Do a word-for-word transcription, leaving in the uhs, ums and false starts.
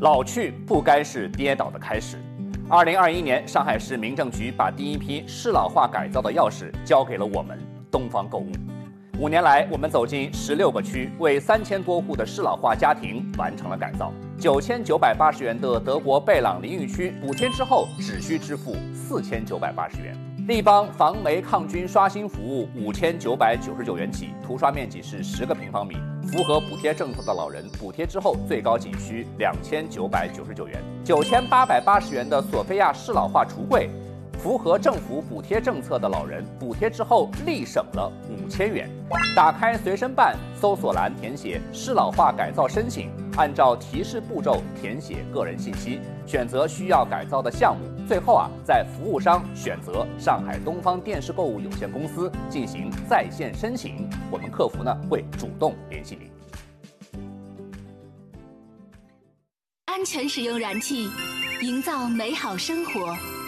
老去不该是跌倒的开始。二零二一年，上海市民政局把第一批适老化改造的钥匙交给了我们东方购物。五年来，我们走进十六个区，为三千多户的适老化家庭完成了改造。九千九百八十元的德国贝朗淋浴区，补贴之后只需支付四千九百八十元。立邦防霉抗菌刷新服务五千九百九十九元起，涂刷面积是十个平方米。符合补贴政策的老人，补贴之后最高仅需两千九百九十九元。九千八百八十元的索菲亚适老化橱柜，符合政府补贴政策的老人，补贴之后立省了五千元。打开随身办，搜索栏填写适老化改造申请，按照提示步骤填写个人信息，选择需要改造的项目。最后啊，在服务商选择上海东方电视购物有限公司进行在线申请，我们客服呢会主动联系您。 安全使用燃气，营造美好生活。